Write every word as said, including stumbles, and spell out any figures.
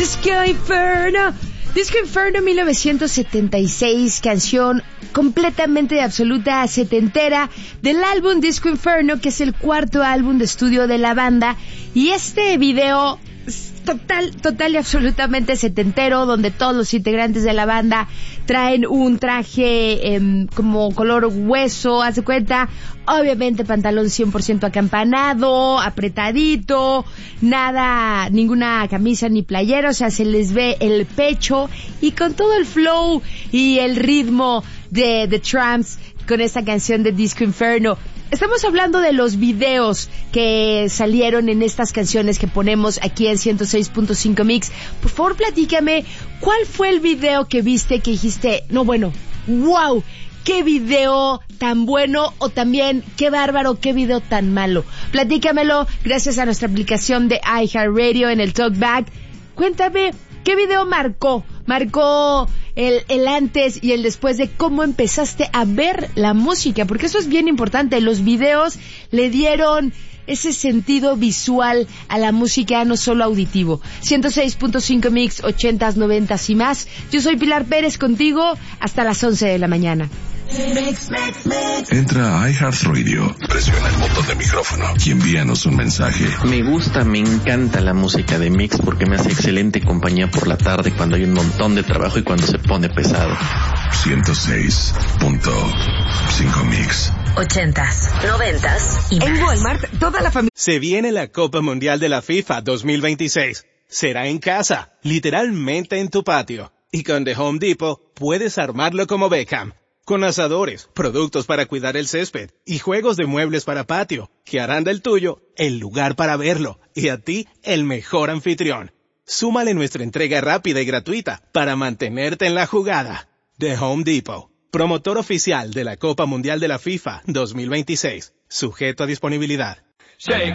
Disco Inferno. Disco Inferno mil novecientos setenta y seis, canción completamente de absoluta setentera del álbum Disco Inferno, que es el cuarto álbum de estudio de la banda. Y este video total, total y absolutamente setentero, donde todos los integrantes de la banda traen un traje eh, como color hueso, haz de cuenta, obviamente pantalón cien por ciento acampanado, apretadito, nada, ninguna camisa ni playera, o sea, se les ve el pecho, y con todo el flow y el ritmo de The Tramps con esta canción de Disco Inferno. Estamos hablando de los videos que salieron en estas canciones que ponemos aquí en ciento seis punto cinco Mix. Por favor, platícame, ¿cuál fue el video que viste que dijiste, no, bueno, wow, qué video tan bueno, o también, qué bárbaro, qué video tan malo? Platícamelo gracias a nuestra aplicación de iHeartRadio en el Talkback. Cuéntame, ¿qué video marcó? Marcó el, el antes y el después de cómo empezaste a ver la música, porque eso es bien importante. Los videos le dieron ese sentido visual a la música, no solo auditivo. ciento seis punto cinco Mix, ochentas, noventas y más. Yo soy Pilar Pérez, contigo hasta las once de la mañana. Mix, mix, mix. Entra a iHeartRadio, presiona el botón de micrófono y envíanos un mensaje. Me gusta, me encanta la música de Mix porque me hace excelente compañía por la tarde cuando hay un montón de trabajo y cuando se pone pesado. ciento seis punto cinco Mix. Ochentas, noventas y más. En Walmart, toda la familia. Se viene la Copa Mundial de la FIFA dos mil veintiséis. Será en casa, literalmente en tu patio. Y con The Home Depot puedes armarlo como Beckham. Con asadores, productos para cuidar el césped y juegos de muebles para patio, que harán del tuyo el lugar para verlo y a ti el mejor anfitrión. Súmale nuestra entrega rápida y gratuita para mantenerte en la jugada. The Home Depot, promotor oficial de la Copa Mundial de la FIFA dos mil veintiséis, sujeto a disponibilidad.